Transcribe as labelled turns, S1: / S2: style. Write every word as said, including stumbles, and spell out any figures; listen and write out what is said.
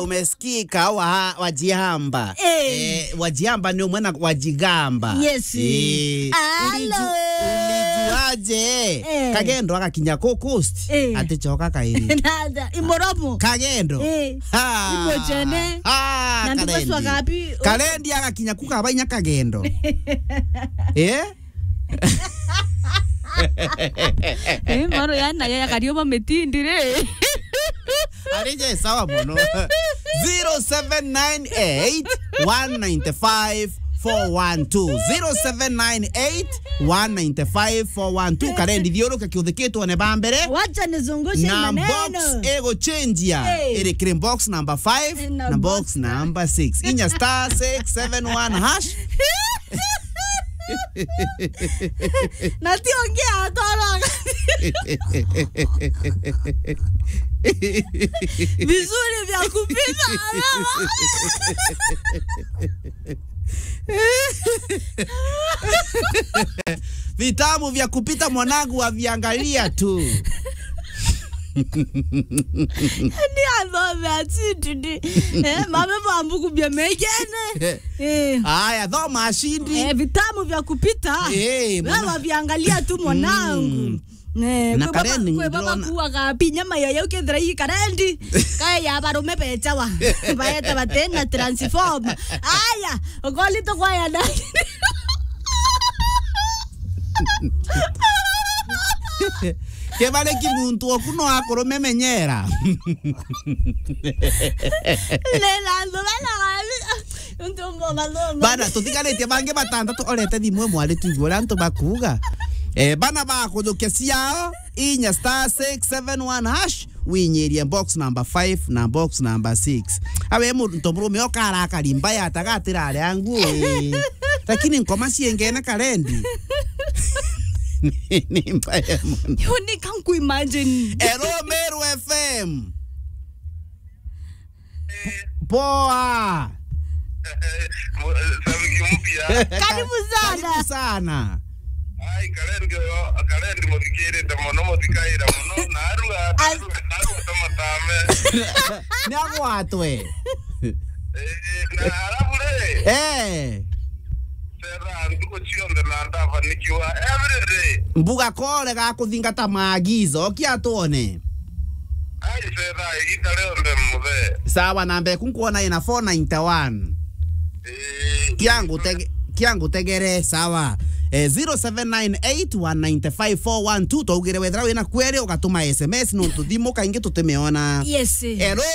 S1: umesikika wa wajihamba.
S2: Eh.
S1: Eh, wajihamba ni umwena wajigamba.
S2: Yes.
S1: Eh.
S2: Hello.
S1: Ulijuaje?
S2: Eh.
S1: Kagendo akakinya ko coast.
S2: Eh.
S1: Ate choka kairi.
S2: Nada, imoromo.
S1: Kagendo.
S2: Eh.
S1: Ha.
S2: Imojene.
S1: Ha.
S2: Na ndipaswa gapi?
S1: Kalendi akakinya kuka abanya kagendo. Eh?
S2: Eh, maro yana ya karioma metindire.
S1: Arije sawa mono. zero seven nine eight one nine five four one two zero seven nine eight one nine five four one two. Kalendi dioro kakiuthikitwo ne bambere.
S2: Wacha nizungushe
S1: Na
S2: maneno.
S1: box ego change ya.
S2: Hey.
S1: Ere cream box number five
S2: Eh, na
S1: na
S2: box
S1: box number six. Inya star six seven one hash.
S2: Nationgea toroga. Vizuri vya kupita.
S1: Vitabu vya kupita mwanangu waviangalia tu.
S2: Ni ando ati ndi. Eh, mame bambu kubya mekene. Eh.
S1: Aya, dho mashindi.
S2: Eh, vitamu vya kupita.
S1: Eh, mwana-
S2: wewe viangalia tu mwanangu. Ne,
S1: Na
S2: kwe baba-
S1: Karen
S2: kwe baba
S1: ndrona-
S2: kuwa kapi nyama yoyo ukethira hii karendi. Kaya ya barume pecha wa. Baeta batena transform. Aya, ogolito kwa ya ndani.
S1: Kevale kimuntu okuno akoro memenyera.
S2: Lelando bana gali. Ntumbo maloma.
S1: Bana tutigarete bange batandatu orete dimwe mwale tugora nto bakuga. Eh bana bako dokesiao inya star six seven one hash winyerie box number five na box number six. Awe muntu murume okara kalimba yatagatira ari angu. Lakini ngoma siengena Kalendi. Ni mbaya mno.
S2: You can't imagine.
S1: Ero Meru F M. Poa.
S2: Karibu sana.
S1: Karibu sana.
S3: Ai Kalendi Kalendi muthikire ta muno muthikaira muno na aruga aruga tamatame.
S1: Ni agwatwe.
S3: Eh na arabure.
S1: Eh.
S3: Sera nduko chionde na ndava nikiwa every day.
S1: Mbuga kole ga kuthingata maagizo kiatone.
S3: Ai sera igitale onde muthe.
S1: Sawa nambe kunkuona ina four nine one.
S3: Eh
S1: Kiangu tege kiangu tegere sawa. Eh, zero seven nine eight one nine five four one two togire wethra wina kwere ugatuma S M S no tuthimo kainge tutemeona.
S2: Yes.
S1: Ero